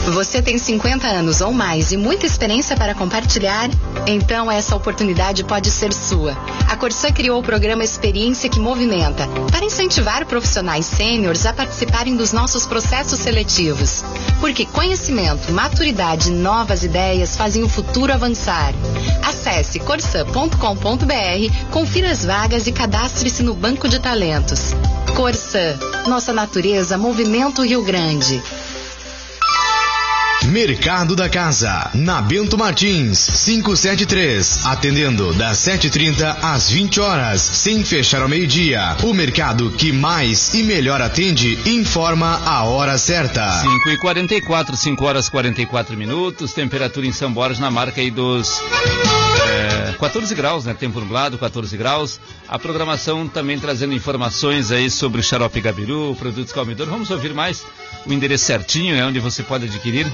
Você tem 50 anos ou mais e muita experiência para compartilhar? Então essa oportunidade pode ser sua. A Corsã criou o programa Experiência que Movimenta para incentivar profissionais sêniores a participarem dos nossos processos seletivos. Porque conhecimento, maturidade e novas ideias fazem o futuro avançar. Acesse corsã.com.br, confira as vagas e cadastre-se no Banco de Talentos. Corsã, nossa natureza movimenta o Rio Grande. Mercado da Casa, na Bento Martins, 573, atendendo das 7h30 às 20 horas, sem fechar ao meio-dia. O mercado que mais e melhor atende informa a hora certa. 5h44, 5 horas 44 minutos, temperatura em São Borja na marca aí dos 14 graus, né? Tempo nublado, 14 graus. A programação também trazendo informações aí sobre o xarope Gabiru, produtos Calmidor. Vamos ouvir mais o endereço certinho, onde você pode adquirir.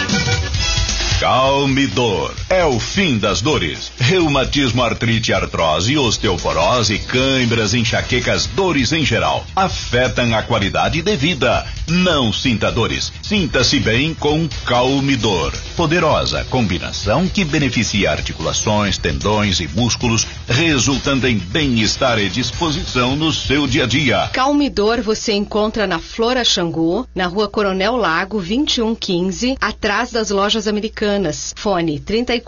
Calmidor é o fim das dores. Reumatismo, artrite, artrose, osteoporose, câimbras, enxaquecas, dores em geral. Afetam a qualidade de vida. Não sinta dores. Sinta-se bem com Calmidor. Poderosa combinação que beneficia articulações, tendões e músculos, resultando em bem-estar e disposição no seu dia a dia. Calmidor você encontra na Flora Xangu, na Rua Coronel Lago, 2115, atrás das lojas americanas. Fone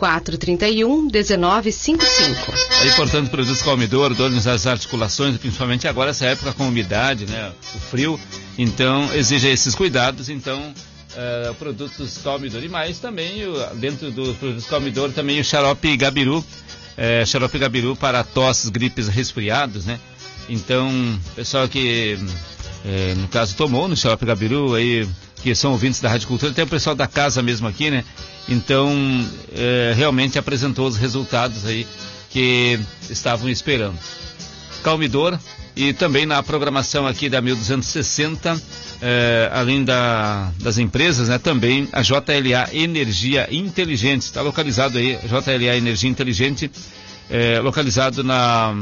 3431-1955. Aí, portanto, produtos Calmidor, dores nas articulações, principalmente agora, essa época com umidade, né? O frio. Então, exige esses cuidados. Então, produtos Calmidor. E mais também, dentro dos produtos Calmidor, também o xarope Gabiru. Xarope Gabiru para tosses, gripes, resfriados, né? Então, pessoal que, no caso, tomou no xarope Gabiru, aí, que são ouvintes da Rádio Cultura, tem o pessoal da casa mesmo aqui, né? Então, realmente apresentou os resultados aí que estavam esperando. Calmidor, e também na programação aqui da 1260, além das empresas, né? Também a JLA Energia Inteligente, está localizado aí, JLA Energia Inteligente, localizado na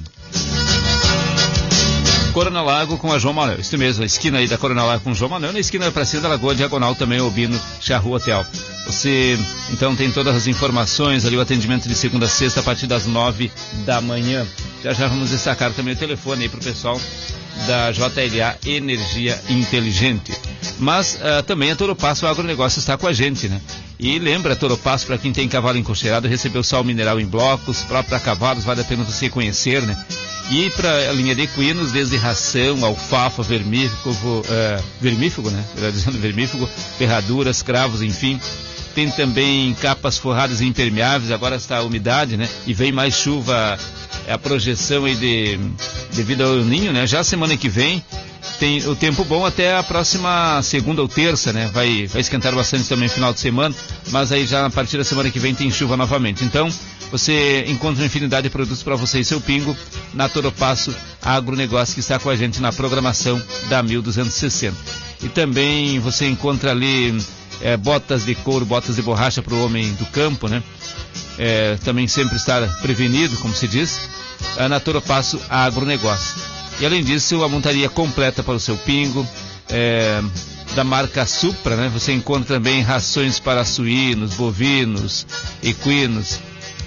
Corona Lago com a João Manuel, isso mesmo, a esquina aí da Corona Lago com o João Manuel, na esquina pra cima da Lagoa Diagonal também, Albino Charru Hotel. Você, então, tem todas as informações ali, o atendimento de segunda a sexta a partir das 9 da manhã. Já vamos destacar também o telefone aí pro pessoal da JLA Energia Inteligente. Mas também a Toro Passo Agronegócio está com a gente, né? E lembra, a Toro Passo, para quem tem cavalo encocheirado, recebeu sal mineral em blocos, próprio para cavalos, vale a pena você conhecer, né? E para a linha de equinos, desde ração, alfafa, vermífugo, né? Dizendo vermífugo, ferraduras, cravos, enfim. Tem também capas forradas e impermeáveis, agora está a umidade, né? E vem mais chuva, a projeção aí devido ao El Ninho, né? Já semana que vem tem o tempo bom até a próxima segunda ou terça, né? Vai esquentar bastante também no final de semana, mas aí já a partir da semana que vem tem chuva novamente. Então, você encontra uma infinidade de produtos para você e seu pingo na Toro Passo Agronegócio, que está com a gente na programação da 1260. E também você encontra ali botas de couro, botas de borracha para o homem do campo, né? Também sempre estar prevenido, como se diz, na Toro Passo Agronegócio. E além disso, a montaria completa para o seu pingo, da marca Supra, né? Você encontra também rações para suínos, bovinos, equinos,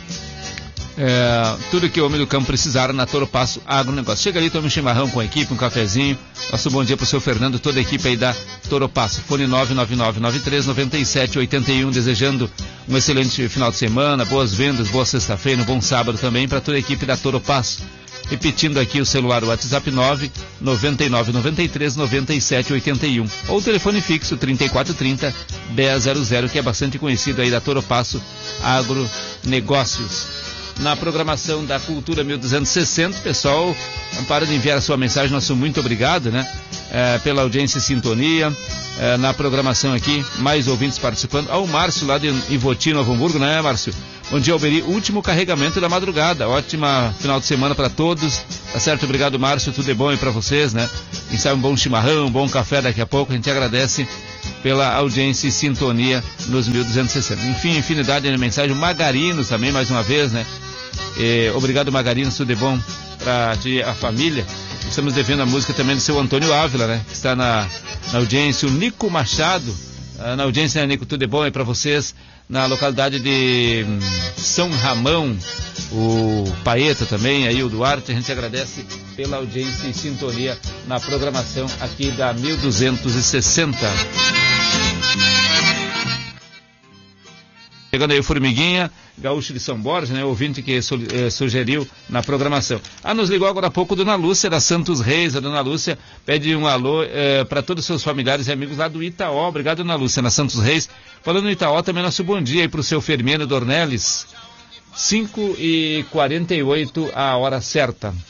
tudo que o homem do campo precisar na Toro Passo Agronegócio. Chega ali, toma um chimarrão com a equipe, um cafezinho. Nosso bom dia para o seu Fernando, toda a equipe aí da Toro Passo. Fone 999939781, desejando um excelente final de semana, boas vendas, boa sexta-feira, um bom sábado também para toda a equipe da Toro Passo. Repetindo aqui o celular, o WhatsApp 999939781, ou o telefone fixo 3430-1000, que é bastante conhecido aí da Toro Passo Agronegócios. Na programação da Cultura 1260, pessoal, não para de enviar a sua mensagem, nosso muito obrigado, né? Pela audiência e sintonia. Na programação aqui, mais ouvintes participando. O Márcio lá de Ivoti, Novo Hamburgo, né, Márcio? Bom dia, Alberi, último carregamento da madrugada. Ótima final de semana para todos. Tá certo? Obrigado, Márcio, tudo é bom aí para vocês, né? Quem sabe um bom chimarrão, um bom café daqui a pouco. A gente agradece pela audiência e sintonia nos 1260. Enfim, infinidade de mensagem. O Magarinos também, mais uma vez, né? Obrigado, Magarinos, tudo é bom para ti, a família. Estamos devendo a música também do seu Antônio Ávila, né? Que está na audiência. O Nico Machado, na audiência, Nico, tudo é bom aí para vocês na localidade de São Ramão, o Paeta também, aí o Duarte, a gente agradece pela audiência e sintonia na programação aqui da 1260. Chegando aí o Formiguinha, gaúcho de São Borja, né, ouvinte que sugeriu na programação. Nos ligou agora há pouco Dona Lúcia da Santos Reis. A Dona Lúcia pede um alô para todos os seus familiares e amigos lá do Itaó. Obrigado, Dona Lúcia, na Santos Reis. Falando no Itaó, também nosso bom dia aí para o seu Fermino Dornelles. 5h48 a hora certa.